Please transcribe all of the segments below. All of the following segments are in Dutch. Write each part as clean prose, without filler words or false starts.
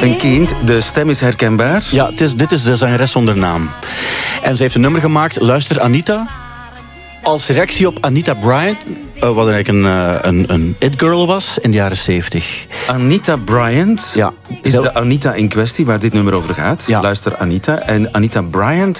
Een kind, de stem is herkenbaar. Ja, dit is de zangeres zonder naam. En ze heeft een nummer gemaakt, Luister Anita. Als reactie op Anita Bryant, wat eigenlijk een it-girl was in de jaren 70. Anita Bryant Ja. is de Anita in kwestie waar dit nummer over gaat. Ja. Luister Anita. En Anita Bryant,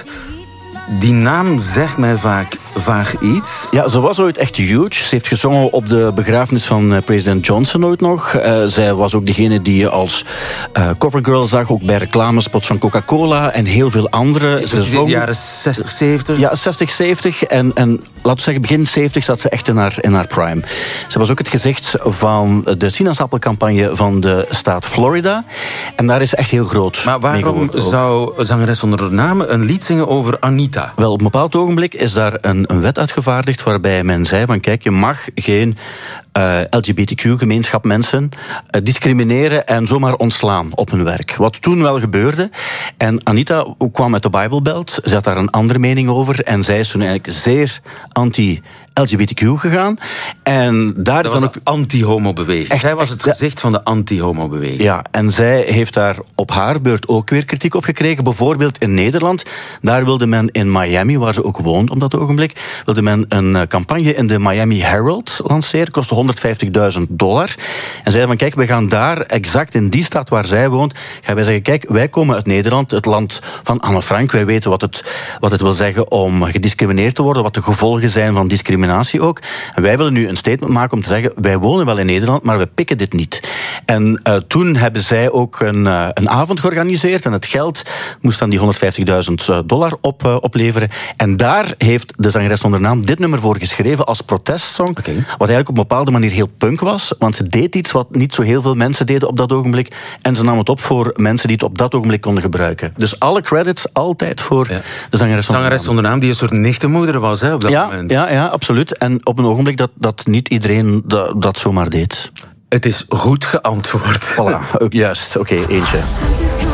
die naam zegt mij vaag iets. Ja, ze was ooit echt huge. Ze heeft gezongen op de begrafenis van president Johnson ooit nog. Zij was ook degene die je als covergirl zag, ook bij reclamespots van Coca-Cola en heel veel andere. Dus in de jaren 60, 70? Ja, 60, 70. En laten we zeggen, begin 70 zat ze echt in haar prime. Ze was ook het gezicht van de sinaasappelcampagne van de staat Florida. En daar is ze echt heel groot. Maar waarom zou zangeres zonder naam een lied zingen over Anita? Wel, op een bepaald ogenblik is daar een wet uitgevaardigd waarbij men zei van kijk, je mag geen LGBTQ-gemeenschap mensen discrimineren en zomaar ontslaan op hun werk. Wat toen wel gebeurde. En Anita kwam uit de Bible Belt. Ze had daar een andere mening over. En zij is toen eigenlijk zeer anti-LGBTQ gegaan. En daar Dat is was dan een anti-homo-beweging. Zij was het gezicht van de anti-homo-beweging. Ja, en zij heeft daar op haar beurt ook weer kritiek op gekregen. Bijvoorbeeld in Nederland. Daar wilde men in Miami, waar ze ook woont op dat ogenblik, wilde men een campagne in de Miami Herald lanceren. Kostte $150.000. En zeiden van kijk, we gaan daar exact in die stad waar zij woont, gaan wij zeggen kijk, wij komen uit Nederland, het land van Anne Frank. Wij weten wat het wil zeggen om gediscrimineerd te worden, wat de gevolgen zijn van discriminatie ook. En wij willen nu een statement maken om te zeggen, wij wonen wel in Nederland, maar we pikken dit niet. En toen hebben zij ook een avond georganiseerd en het geld moest dan die $150.000 opleveren. En daar heeft de zangeres zonder naam dit nummer voor geschreven als protestsong. Okay. Wat eigenlijk op een bepaalde manier heel punk was, want ze deed iets wat niet zo heel veel mensen deden op dat ogenblik. En ze nam het op voor mensen die het op dat ogenblik konden gebruiken. Dus alle credits altijd voor de zangeres zonder naam. Die een soort nichtenmoeder was op dat moment. Ja, absoluut. En op een ogenblik dat niet iedereen dat zomaar deed. Het is goed geantwoord. Voilà, juist. Oké, eentje.